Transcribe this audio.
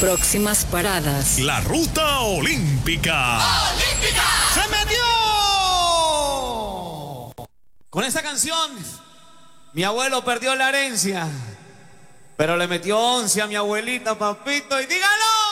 Próximas paradas. La ruta olímpica. ¡Olímpica! ¡Se metió! Con esta canción, mi abuelo perdió la herencia, pero le metió 11 a mi abuelita, papito, y dígalo.